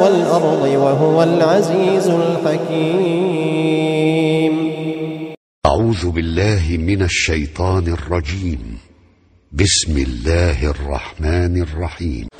والأرض وهو العزيز الحكيم. أعوذ بالله من الشيطان الرجيم. بسم الله الرحمن الرحيم.